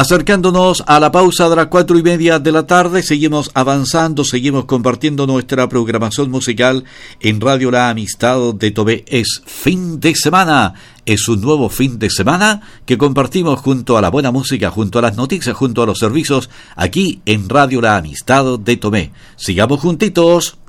Acercándonos a la pausa de las 4:30 de la tarde, seguimos avanzando, seguimos compartiendo nuestra programación musical en Radio La Amistad de Tomé. Es fin de semana, es un nuevo fin de semana que compartimos junto a la buena música, junto a las noticias, junto a los servicios, aquí en Radio La Amistad de Tomé. Sigamos juntitos.